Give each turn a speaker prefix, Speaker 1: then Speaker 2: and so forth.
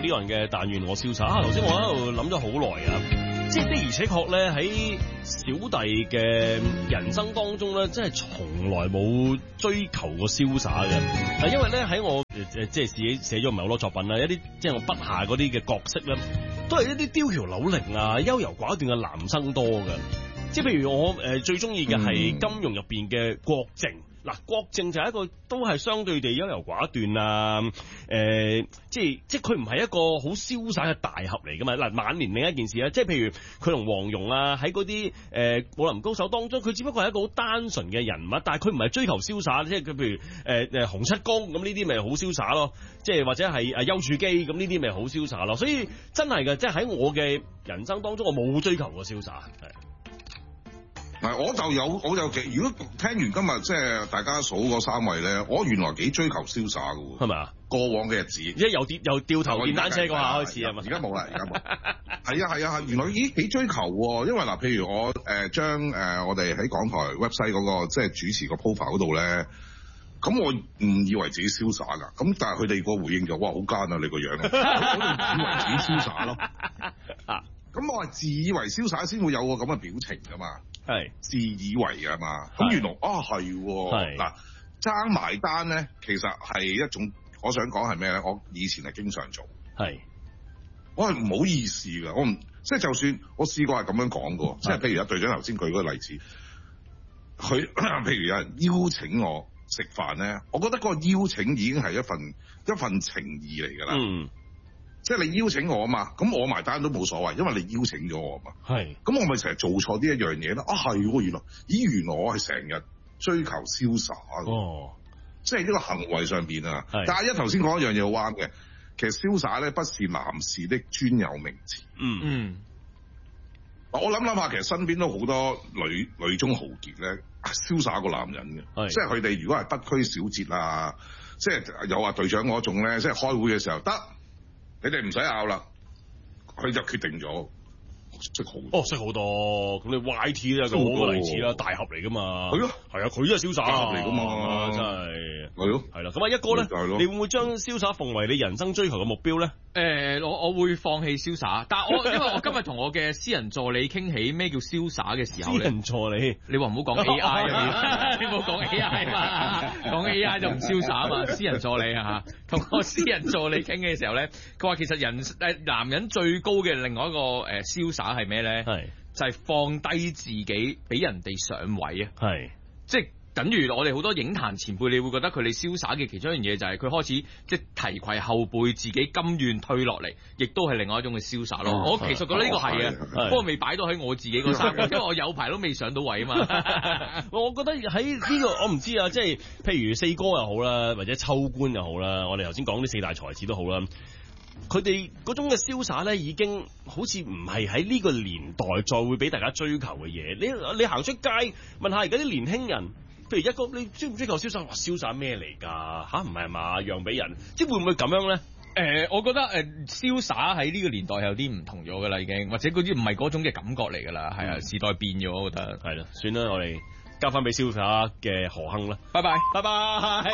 Speaker 1: Beyond 嘅但願我瀟灑啊！頭先我喺度諗咗好耐啊，即係的而且確咧喺小弟嘅人生當中咧，真係從來冇追求過瀟灑嘅。因為咧喺我即係自己寫咗唔係好多作品啦，一啲即係我筆下嗰啲嘅角色咧，都係一啲刁橋扭鈴啊、優柔寡斷嘅男生多嘅。即係譬如我最中意嘅係金庸入邊嘅郭靖。嗱，郭靖就係一個都係相對地優柔寡斷啊，即係佢唔係一個好瀟灑嘅大俠嚟噶嘛。嗱，晚年另一件事啊，即係譬如佢同黃蓉啊喺嗰啲武林高手當中，佢只不過係一個好單純嘅人物，但係佢唔係追求瀟灑，即係佢譬如洪七公咁呢啲咪好瀟灑咯，即係或者係丘處機咁呢啲咪好瀟灑咯。所以真係嘅，即係喺我嘅人生當中，我冇追求過瀟灑。
Speaker 2: 嗱，我就如果聽完今日即係大家數嗰三位咧，我原來幾追求瀟灑嘅喎，
Speaker 1: 係咪啊？
Speaker 2: 過往嘅日子，
Speaker 1: 即係由掉頭電單車嗰下開始啊嘛，
Speaker 2: 而家冇啦，而家冇。係啊，原來幾追求喎，因為嗱，譬如我將我哋喺港台 website 嗰個即係主持個 profile 嗰度咧，咁我唔以為自己瀟灑㗎，咁但係佢哋個回應就哇好奸啊你個樣，我以為自己瀟灑咯。咁我係自以為瀟灑先會有個咁嘅表情㗎嘛。係自以為㗎嘛，咁原來係嗱爭埋單咧，其實係一種我想講係咩咧？我以前係經常做，我係唔好意思㗎，我唔即係就算我試過係咁樣講過，即係譬如阿隊長頭先舉嗰個例子，佢譬如有人邀請我食飯咧，我覺得嗰個邀請已經係一份情意嚟㗎啦。即係你邀請我啊嘛，咁我埋單都冇所謂，因為你邀請咗我啊嘛。咁我咪成日做錯呢一樣嘢啦。原來我係成日追求瀟灑即係呢個行為上邊啊。但係頭先講一樣嘢好啱嘅，其實瀟灑咧不是男士的專有名詞。我諗下，其實身邊都好多女中豪傑咧，瀟灑過男人嘅。即係佢哋如果係不拘小節啊，即係有話隊長嗰種咧，即係開會嘅時候得。你哋唔使拗啦，佢就決定咗識好多，咁你 YT 咧就好個例子啦，大俠嚟噶嘛，係啊，佢真係瀟灑嚟噶嘛，真係係啦。咁啊，一哥咧，你會唔會將瀟灑奉為你人生追求嘅目標咧？
Speaker 3: 我會放棄瀟灑，但係因為我今日同我嘅私人助理傾起咩叫瀟灑嘅時候咧，
Speaker 1: 私人助理，
Speaker 3: 你話唔好講 AI 你唔好講 AI 嘛，講 AI 就唔瀟灑嘛，私人助理啊嚇，同我私人助理傾嘅時候咧，佢話其實男人最高嘅另外一個瀟灑係咩咧？就係放低自己俾人哋上位啊！即係等於我哋好多影壇前輩，你會覺得佢哋瀟灑嘅其中一樣嘢就係佢開始即係提攜後輩，自己甘願退落嚟，亦都係另外一種嘅瀟灑咯。我其實覺得呢個係嘅，不過未擺到喺我自己嗰三個，因為我有排都未上到位啊嘛。
Speaker 1: 我覺得喺呢個我唔知啊，即係譬如四哥又好啦，或者秋官又好啦，我哋頭先講啲四大才子都好啦。佢哋嗰種嘅瀟灑咧，已經好似唔係喺呢個年代再會俾大家追求嘅嘢。你行出街問下而家啲年輕人，譬如一哥，你追唔追求瀟灑？哇，瀟灑咩嚟㗎？嚇，唔係嘛？讓俾人，即係會唔會咁樣咧？
Speaker 3: 我覺得瀟灑喺呢個年代有啲唔同咗㗎啦，已經，或者嗰啲唔係嗰種嘅感覺嚟㗎啦。係啊，時代變咗，我覺得係啦。
Speaker 1: 算啦，我哋交翻俾瀟灑嘅何亨啦。
Speaker 3: 拜拜，
Speaker 1: 拜拜。